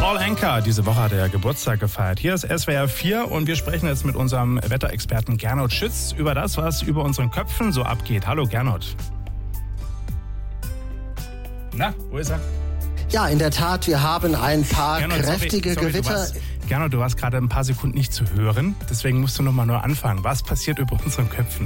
Paul Anka, diese Woche hat er Geburtstag gefeiert. Hier ist SWR 4 und wir sprechen jetzt mit unserem Wetterexperten Gernot Schütz über das, was über unseren Köpfen so abgeht. Hallo Gernot. Na, wo ist er? Ja, in der Tat, wir haben ein paar kräftige Gewitter. Gernot, du warst gerade ein paar Sekunden nicht zu hören, deswegen musst du nochmal neu anfangen. Was passiert über unseren Köpfen?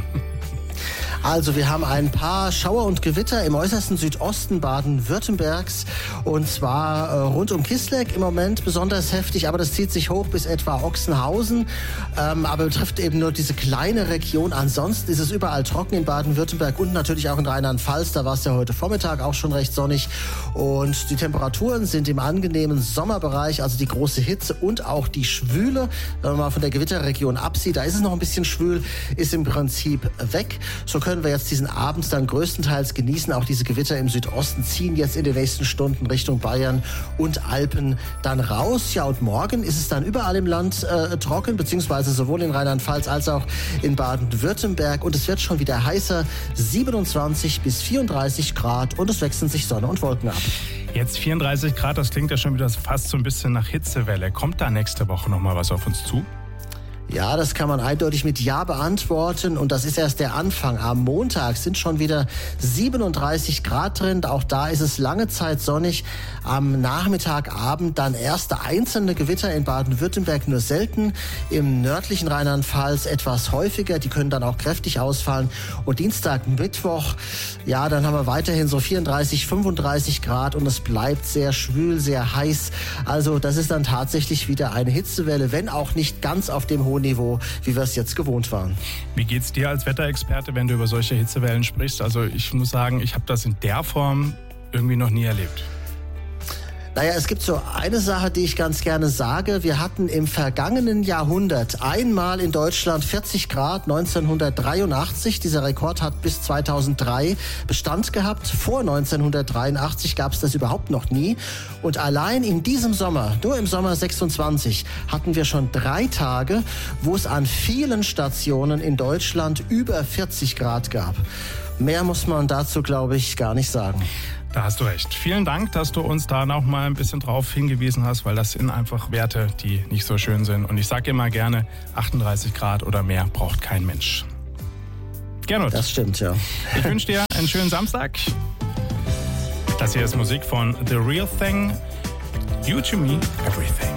Also wir haben ein paar Schauer und Gewitter im äußersten Südosten Baden-Württembergs und zwar rund um Kisleck im Moment besonders heftig, aber das zieht sich hoch bis etwa Ochsenhausen, aber betrifft eben nur diese kleine Region. Ansonsten ist es überall trocken in Baden-Württemberg und natürlich auch in Rheinland-Pfalz, da war es ja heute Vormittag auch schon recht sonnig und die Temperaturen sind im angenehmen Sommerbereich, also die große Hitze und auch die Schwüle, wenn man mal von der Gewitterregion absieht, da ist es noch ein bisschen schwül, ist im Prinzip weg. So können wir jetzt diesen Abend dann größtenteils genießen. Auch diese Gewitter im Südosten ziehen jetzt in den nächsten Stunden Richtung Bayern und Alpen dann raus. Ja, und morgen ist es dann überall im Land trocken, beziehungsweise sowohl in Rheinland-Pfalz als auch in Baden-Württemberg. Und es wird schon wieder heißer, 27 bis 34 Grad und es wechseln sich Sonne und Wolken ab. Jetzt 34 Grad, das klingt ja schon wieder fast so ein bisschen nach Hitzewelle. Kommt da nächste Woche nochmal was auf uns zu? Ja, das kann man eindeutig mit Ja beantworten und das ist erst der Anfang. Am Montag sind schon wieder 37 Grad drin. Auch da ist es lange Zeit sonnig. Am Nachmittag, Abend dann erste einzelne Gewitter in Baden-Württemberg, nur selten. Im nördlichen Rheinland-Pfalz etwas häufiger. Die können dann auch kräftig ausfallen. Und Dienstag, Mittwoch, ja, dann haben wir weiterhin so 34, 35 Grad und es bleibt sehr schwül, sehr heiß. Also das ist dann tatsächlich wieder eine Hitzewelle, wenn auch nicht ganz auf dem hohen Niveau, wie wir es jetzt gewohnt waren. Wie geht's dir als Wetterexperte, wenn du über solche Hitzewellen sprichst? Also ich muss sagen, ich habe das in der Form irgendwie noch nie erlebt. Naja, es gibt so eine Sache, die ich ganz gerne sage. Wir hatten im vergangenen Jahrhundert einmal in Deutschland 40 Grad, 1983. Dieser Rekord hat bis 2003 Bestand gehabt. Vor 1983 gab es das überhaupt noch nie. Und allein in diesem Sommer, nur im Sommer 26, hatten wir schon 3 Tage, wo es an vielen Stationen in Deutschland über 40 Grad gab. Mehr muss man dazu, glaube ich, gar nicht sagen. Da hast du recht. Vielen Dank, dass du uns da noch mal ein bisschen drauf hingewiesen hast, weil das sind einfach Werte, die nicht so schön sind. Und ich sage immer gerne, 38 Grad oder mehr braucht kein Mensch. Gernot. Das stimmt, ja. Ich wünsche dir einen schönen Samstag. Das hier ist Musik von The Real Thing. You to me, everything.